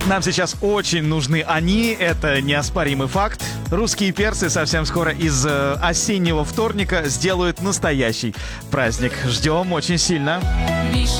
Нам сейчас очень нужны они, это неоспоримый факт. Русские перцы совсем скоро из осеннего вторника сделают настоящий праздник. Ждем очень сильно.